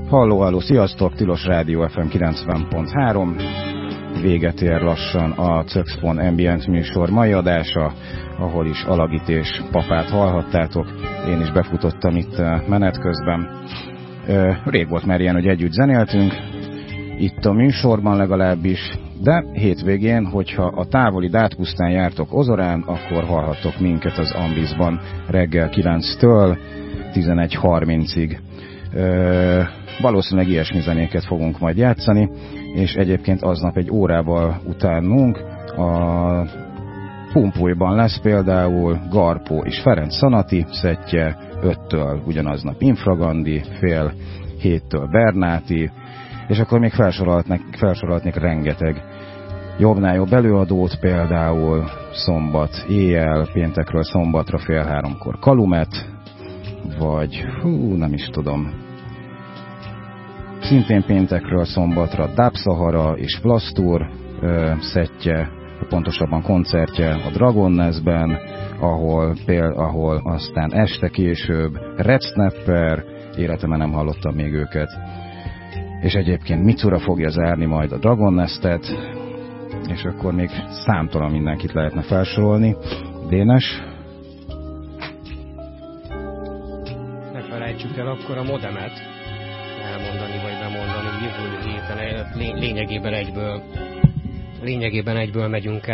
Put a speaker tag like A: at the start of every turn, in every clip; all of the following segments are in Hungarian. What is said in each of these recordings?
A: Halló, sziasztok! Tilos Rádió FM 90.3. Véget ér lassan a Cöxpon Ambient műsor mai adása, ahol is Alagit és Papát hallhattátok. Én is befutottam itt menet közben. Rég volt már ilyen, hogy együtt zenéltünk, itt a műsorban legalábbis, de hétvégén, hogyha a távoli Dátpusztán jártok Ozorán, akkor hallhattok minket az Ambisban reggel 9-től 11:30-ig. Valószínűleg ilyesmi zenéket fogunk majd játszani, és egyébként aznap egy órával utánunk a Pumpújban lesz például Garpó és Ferenc Szanati szettje, 5-től ugyanaznap Infragandi, fél 7-től Bernáti, és akkor még felsorolhatnék rengeteg jobbnál jobb előadót, például szombat éjjel, péntekről szombatra fél 3-kor Kalumet, vagy nem is tudom, szintén péntekről szombatra Dub-Sahara és Plastur szettje, pontosabban koncertje a Dragon Nestben, ahol aztán este később Red Snapper, életemben nem hallottam még őket, és egyébként Mitsura fogja zárni majd a Dragon Nestet, és akkor még számtalan mindenkit lehetne felsorolni. Dénes?
B: Ne felejtsük el akkor a Modemet elmondani vagy bemondani jövő héten. Lényegében egyből megyünk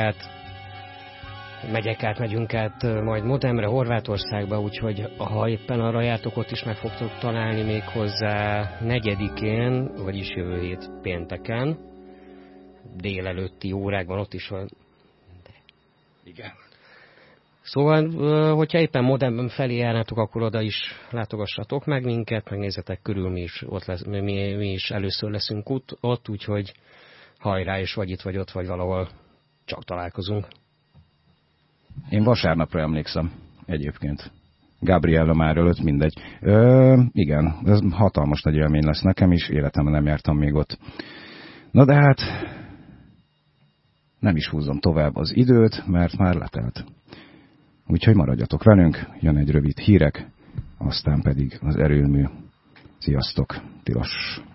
B: át majd Modemre, Horvátországba, úgyhogy ha éppen arra jártok, ott is meg fogtok találni még hozzá 4-én, vagyis jövő hét pénteken, délelőtti órákban ott is van.
A: Igen.
B: Szóval, hogyha éppen Modemben felé járnátok, akkor oda is látogassatok meg minket, megnézzetek körül, mi is először leszünk ott, úgyhogy hajrá, és vagy itt vagy ott, vagy valahol csak találkozunk.
A: Én vasárnapra emlékszem egyébként. Gabriella már előtt, mindegy. Igen, ez hatalmas nagy élmény lesz nekem is, életemben nem jártam még ott. Na de hát nem is húzom tovább az időt, mert már letelt. Úgyhogy maradjatok velünk, jön egy rövid hírek, aztán pedig az erőmű. Sziasztok, Tilos!